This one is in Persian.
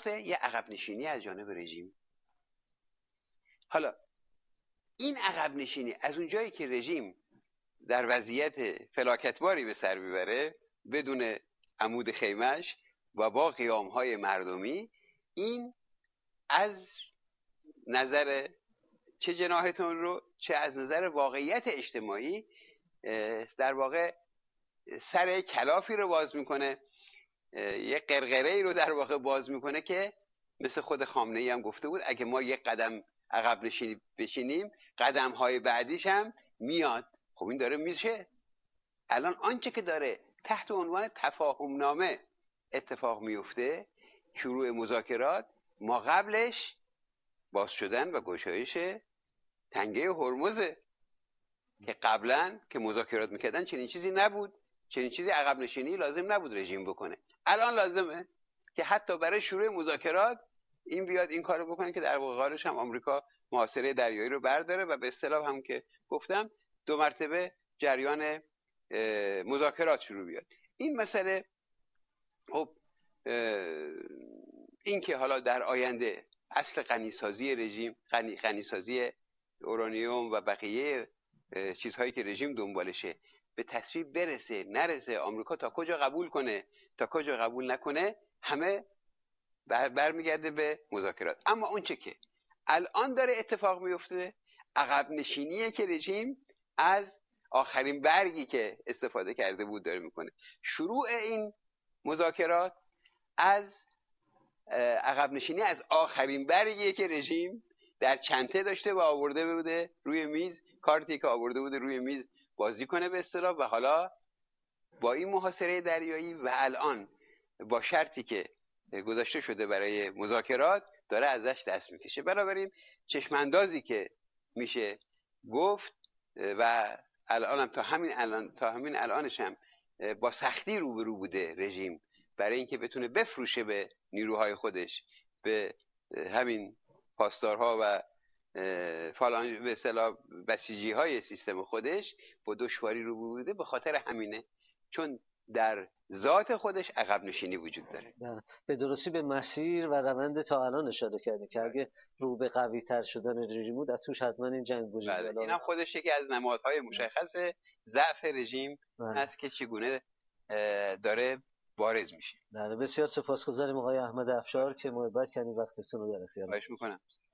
میفته یه عقب نشینی از جانب رژیم. حالا این عقب نشینی از اونجایی که رژیم در وضعیت فلاکتباری به سر میبره بدون عمود خیمش و با قیامهای مردمی، این از نظر چه جناحتون رو چه از نظر واقعیت اجتماعی در واقع سر کلافی رو باز میکنه، یه قرقره ای رو در واقع باز میکنه که مثل خود خامنه ای هم گفته بود اگه ما یک قدم عقب بشینیم قدم های بعدیش هم میاد. خب این داره میشه. الان آنچه که داره تحت عنوان تفاهم نامه اتفاق میفته، شروع مذاکرات، ما قبلش باز شدن و گشایش تنگه هرمزه که قبلا که مذاکرات میکردن چنین چیزی نبود، چنین چیزی عقب نشینی لازم نبود رژیم بکنه. الان لازمه که حتی برای شروع مذاکرات این بیاد این کارو بکنه که در واقع قارش هم آمریکا محاصره دریایی رو برداره و به اصطلاح هم که گفتم 2 مرتبه جریان مذاکرات شروع بیاد. این مسئله خب این که حالا در آینده اصل غنیسازی رژیم، غنیسازی اورانیوم و بقیه چیزهایی که رژیم دنبالشه به تصویب برسه نرسه، آمریکا تا کجا قبول کنه تا کجا قبول نکنه، همه برمیگرده به مذاکرات. اما اون چه که الان داره اتفاق میفته عقب نشینیه که رژیم از آخرین برگی که استفاده کرده بود داره میکنه. شروع این مذاکرات از عقب نشینی از آخرین برگیه که رژیم در چنته داشته و آورده بوده روی میز، کارتی که آورده بوده روی میز بازی کنه به اصطلاح، و حالا با این محاصره دریایی و الان با شرطی که گذاشته شده برای مذاکرات داره ازش دست میکشه. بنابراین چشماندازی که میشه گفت و الان هم تا همین الانش هم با سختی روبرو بوده رژیم برای اینکه بتونه بفروشه به نیروهای خودش، به همین پاسدارها و فلان به اصطلاح بسیجی های سیستم خودش، با دشواری روبرو بوده. به خاطر همینه، چون در ذات خودش عقب نشینی وجود داره. به درستی به مسیر و روند تا الان اشاره کردیم که اگه رو به قوی تر شدن رژیم بود از توش حتما این جنگ وجود داره. این هم خودش یکی از نمادهای مشخص ضعف رژیم هست که چگونه داره بارز میشه. بسیار سپاسگزاریم آقای احمد افشار که محبت کردید وقتتون رو در اختیار. خواهش میکنم.